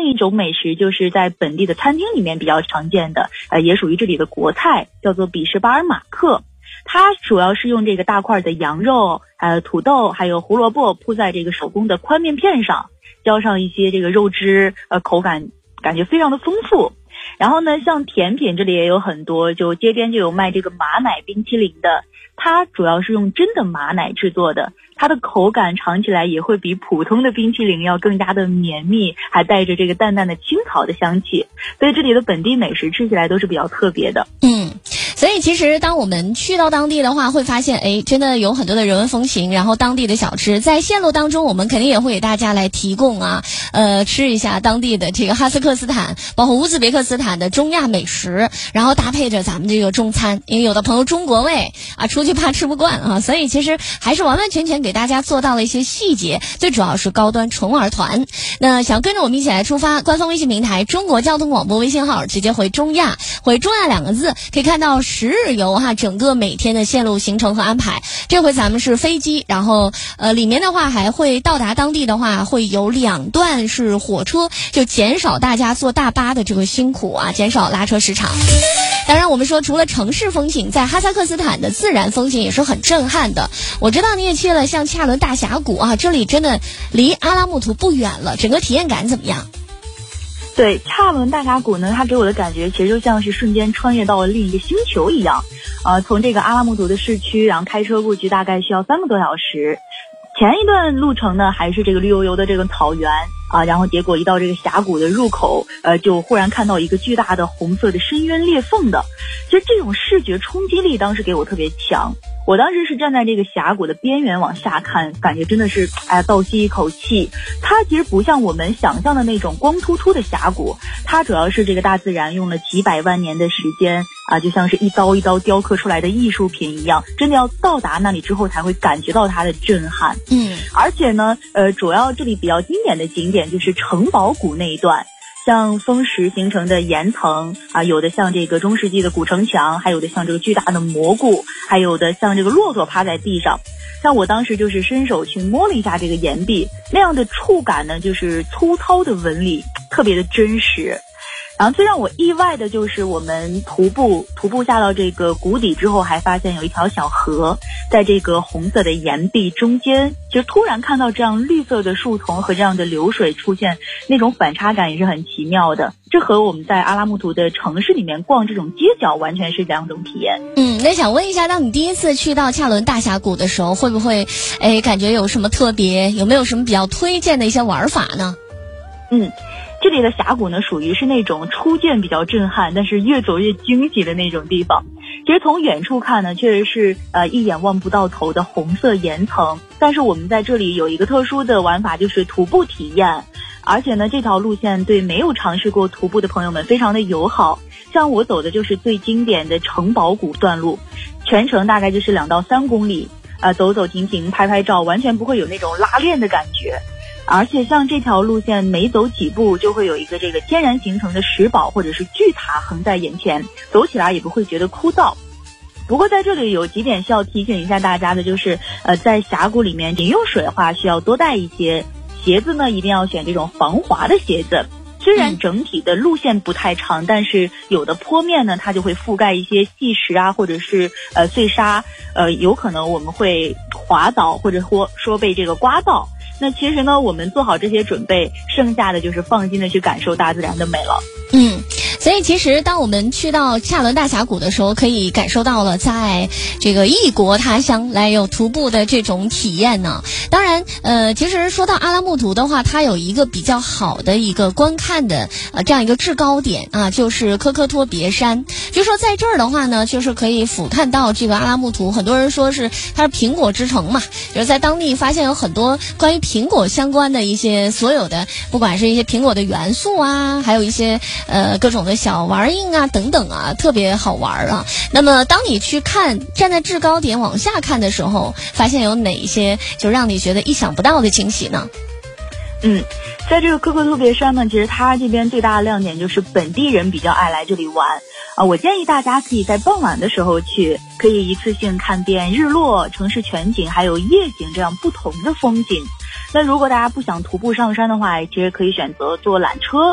另一种美食就是在本地的餐厅里面比较常见的，也属于这里的国菜，叫做比什巴尔马克。它主要是用这个大块的羊肉、土豆还有胡萝卜铺在这个手工的宽面片上，浇上一些这个肉汁，口感感觉非常的丰富。然后呢，像甜品这里也有很多，就街边就有卖这个马奶冰淇淋的，它主要是用真的马奶制作的，它的口感尝起来也会比普通的冰淇淋要更加的绵密，还带着这个淡淡的青草的香气，所以这里的本地美食吃起来都是比较特别的。 所以其实当我们去到当地的话，会发现真的有很多的人文风情，然后当地的小吃在线路当中，我们肯定也会给大家来提供吃一下当地的这个哈萨克斯坦包括乌兹别克斯坦的中亚美食，然后搭配着咱们这个中餐，因为有的朋友中国胃出去怕吃不惯啊，所以其实还是完完全全给大家做到了一些细节，最主要是高端纯玩团。那想跟着我们一起来出发，官方微信平台中国交通广播微信号直接回中亚2个字，可以看到10日游整个每天的线路行程和安排。这回咱们是飞机，然后里面的话还会到达当地的话会有2段是火车，就减少大家坐大巴的这个辛苦减少拉车时长。当然我们说除了城市风景，在哈萨克斯坦的自然风景也是很震撼的。我知道你也去了像恰伦大峡谷这里真的离阿拉木图不远了，整个体验感怎么样？ 对，恰伦大峡谷呢，它给我的感觉其实就像是瞬间穿越到了另一个星球一样。从这个阿拉木图的市区，然后开车过去大概需要3个多小时。前一段路程呢，还是这个绿油油的这个草原然后结果一到这个峡谷的入口，就忽然看到一个巨大的红色的深渊裂缝的。其实这种视觉冲击力当时给我特别强。我当时是站在这个峡谷的边缘往下看，感觉真的是倒吸一口气。它其实不像我们想象的那种光秃秃的峡谷，它主要是这个大自然用了几百万年的时间就像是一刀一刀雕刻出来的艺术品一样，真的要到达那里之后才会感觉到它的震撼。而且呢主要这里比较经典的景点就是城堡谷那一段，像风石形成的岩层有的像这个中世纪的古城墙，还有的像这个巨大的蘑菇，还有的像这个骆驼趴在地上。像我当时就是伸手去摸了一下这个岩壁，那样的触感呢，就是粗糙的纹理，特别的真实。然后最让我意外的就是我们徒步下到这个谷底之后，还发现有一条小河，在这个红色的岩壁中间，其实突然看到这样绿色的树丛和这样的流水出现，那种反差感也是很奇妙的。这和我们在阿拉木图的城市里面逛这种街角完全是两种体验。 那想问一下，当你第一次去到恰伦大峡谷的时候，会不会感觉有什么特别，有没有什么比较推荐的一些玩法呢？ 这里的峡谷呢，属于是那种初见比较震撼，但是越走越惊喜的那种地方。其实从远处看呢，确实是一眼望不到头的红色岩层，但是我们在这里有一个特殊的玩法，就是徒步体验。而且呢，这条路线对没有尝试过徒步的朋友们非常的友好。像我走的就是最经典的城堡谷段路，全程大概就是2到3公里，走走停停拍拍照，完全不会有那种拉练的感觉。而且像这条路线每走几步就会有一个这个天然形成的石堡或者是巨塔横在眼前，走起来也不会觉得枯燥。不过在这里有几点需要提醒一下大家的，就是在峡谷里面饮用水的话需要多带一些，鞋子呢一定要选这种防滑的鞋子。虽然整体的路线不太长，但是有的坡面呢它就会覆盖一些细石或者是碎沙，有可能我们会滑倒或者说被这个刮到。那其实呢，我们做好这些准备，剩下的就是放心的去感受大自然的美了。 所以其实当我们去到恰伦大峡谷的时候，可以感受到了在这个异国他乡来有徒步的这种体验呢。当然其实说到阿拉木图的话，它有一个比较好的一个观看的这样一个制高点就是科克托别山。就说在这儿的话呢，就是可以俯瞰到这个阿拉木图，很多人说是它是苹果之城嘛，就是在当地发现有很多关于苹果相关的一些所有的，不管是一些苹果的元素还有一些各种的小玩意等等特别好玩那么当你去站在制高点往下看的时候，发现有哪一些就让你觉得意想不到的惊喜呢？ 在这个科克托别山呢，其实它这边最大的亮点就是本地人比较爱来这里玩我建议大家可以在傍晚的时候去，可以一次性看遍日落、城市全景还有夜景这样不同的风景。那如果大家不想徒步上山的话，其实可以选择坐缆车